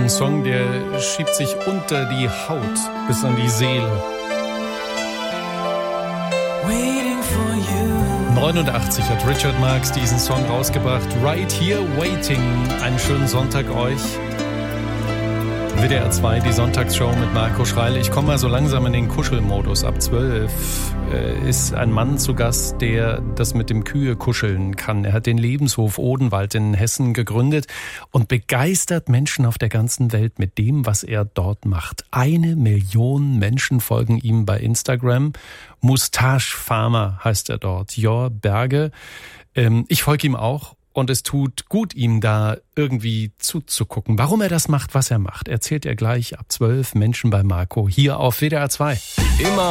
ein Song, der schiebt sich unter die Haut bis an die Seele. 89 hat Richard Marx diesen Song rausgebracht. Right Here Waiting. Einen schönen Sonntag euch. WDR 2, die Sonntagsshow mit Marco Schreil. Ich komme mal so langsam in den Kuschelmodus. Ab 12 ist ein Mann zu Gast, der das mit dem Kühe kuscheln kann. Er hat den Lebenshof Odenwald in Hessen gegründet und begeistert Menschen auf der ganzen Welt mit dem, was er dort macht. 1 Million Menschen folgen ihm bei Instagram. Mustache Farmer heißt er dort. Jor Berge. Ich folge ihm auch. Und es tut gut, ihm da irgendwie zuzugucken. Warum er das macht, was er macht, erzählt er gleich ab 12 Menschen bei Marco hier auf WDR 2. Immer